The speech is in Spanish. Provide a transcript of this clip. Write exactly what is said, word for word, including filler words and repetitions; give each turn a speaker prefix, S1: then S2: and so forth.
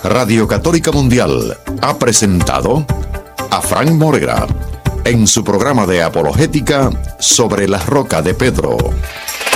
S1: Radio Católica Mundial ha presentado a Frank Morera en su programa de apologética sobre la roca de Pedro.